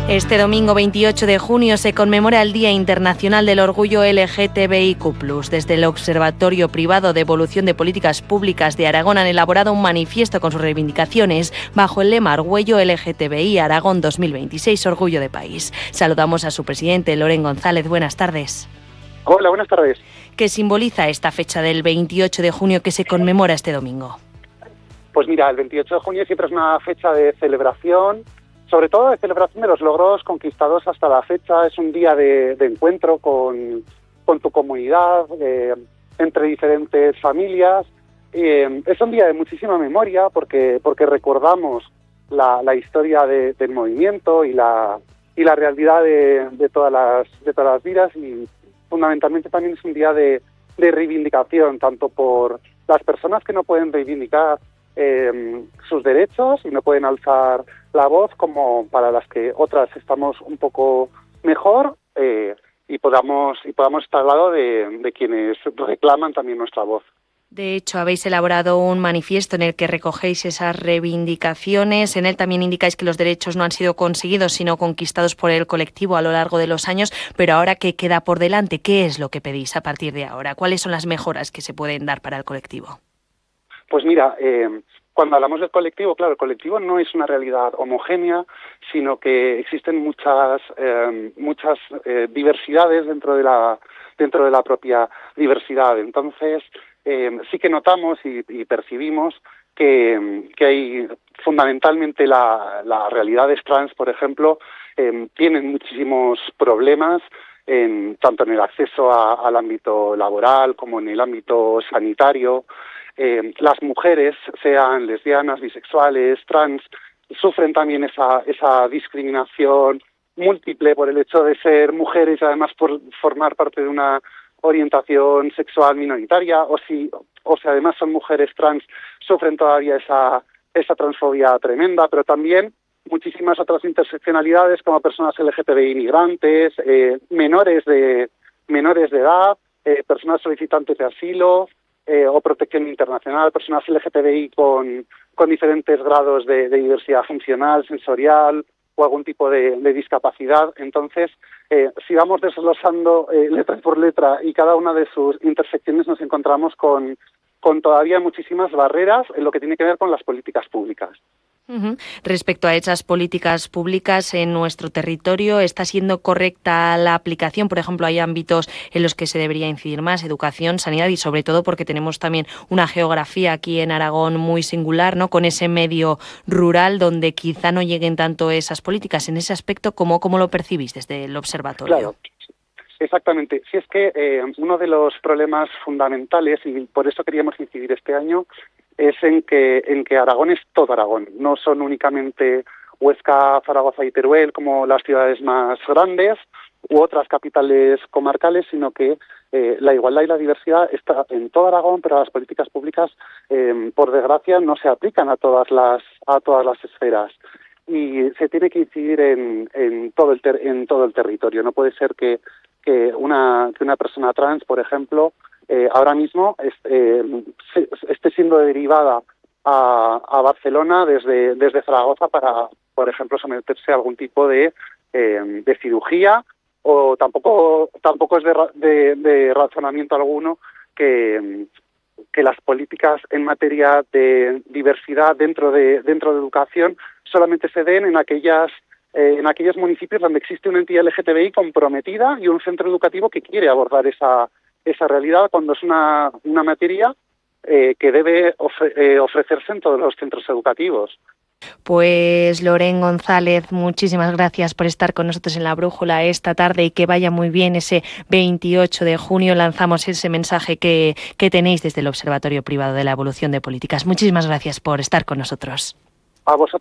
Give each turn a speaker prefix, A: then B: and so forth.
A: Este domingo 28 de junio se conmemora el Día Internacional del Orgullo LGTBIQ+. Desde el Observatorio Privado de Evolución de Políticas Públicas de Aragón han elaborado un manifiesto con sus reivindicaciones bajo el lema Argüello LGTBI Aragón 2026, Orgullo de País. Saludamos a su presidente, Loren González. Buenas tardes.
B: Hola, buenas tardes.
A: ¿Qué simboliza esta fecha del 28 de junio que se conmemora este domingo?
B: Pues mira, el 28 de junio siempre es una fecha de celebración, sobre todo de celebración de los logros conquistados hasta la fecha. Es un día de encuentro con tu comunidad, entre diferentes familias. Es un día de muchísima memoria porque recordamos la historia del movimiento y la realidad de todas las vidas, y fundamentalmente también es un día de reivindicación, tanto por las personas que no pueden reivindicar sus derechos y no pueden alzar la voz, como para las que otras estamos un poco mejor y podamos estar al lado de quienes reclaman también nuestra voz.
A: De hecho, habéis elaborado un manifiesto en el que recogéis esas reivindicaciones. En él también indicáis que los derechos no han sido conseguidos, sino conquistados por el colectivo a lo largo de los años. Pero ahora, ¿qué queda por delante? ¿Qué es lo que pedís a partir de ahora? ¿Cuáles son las mejoras que se pueden dar para el colectivo?
B: Pues mira, cuando hablamos del colectivo, claro, el colectivo no es una realidad homogénea, sino que existen muchas diversidades dentro de la propia diversidad. Entonces, sí que notamos y percibimos que hay fundamentalmente las realidades trans, por ejemplo, tienen muchísimos problemas, tanto en el acceso al ámbito laboral como en el ámbito sanitario. Las mujeres, sean lesbianas, bisexuales, trans, sufren también esa discriminación múltiple por el hecho de ser mujeres y además por formar parte de una orientación sexual minoritaria, o si además son mujeres trans, sufren todavía esa transfobia tremenda, pero también muchísimas otras interseccionalidades como personas LGTBI inmigrantes, menores de edad, personas solicitantes de asilo, o protección internacional, personas LGTBI con diferentes grados de diversidad funcional, sensorial o algún tipo de discapacidad. Entonces, si vamos desglosando letra por letra y cada una de sus intersecciones, nos encontramos con todavía muchísimas barreras en lo que tiene que ver con las políticas públicas.
A: Respecto a esas políticas públicas en nuestro territorio, ¿está siendo correcta la aplicación? Por ejemplo, hay ámbitos en los que se debería incidir más, educación, sanidad, y sobre todo porque tenemos también una geografía aquí en Aragón muy singular, ¿no? Con ese medio rural donde quizá no lleguen tanto esas políticas. En ese aspecto, ¿cómo lo percibís desde el observatorio?
B: Claro. Exactamente. Si es que uno de los problemas fundamentales, y por eso queríamos incidir este año, es en que Aragón es todo Aragón. No son únicamente Huesca, Zaragoza y Teruel como las ciudades más grandes u otras capitales comarcales, sino que la igualdad y la diversidad está en todo Aragón, pero las políticas públicas, por desgracia, no se aplican a todas las esferas. Y se tiene que incidir en todo el territorio. No puede ser que una persona trans, por ejemplo, ahora mismo esté siendo derivada a Barcelona desde Zaragoza para, por ejemplo, someterse a algún tipo de cirugía, o tampoco es de razonamiento alguno que las políticas en materia de diversidad dentro de educación solamente se den en aquellos municipios donde existe una entidad LGTBI comprometida y un centro educativo que quiere abordar esa realidad, cuando es una materia que debe ofrecerse en todos los centros educativos.
A: Pues Loren González, muchísimas gracias por estar con nosotros en La Brújula esta tarde, y que vaya muy bien ese 28 de junio. Lanzamos ese mensaje que tenéis desde el Observatorio Privado de la Evolución de Políticas. Muchísimas gracias por estar con nosotros.
B: A vosotros.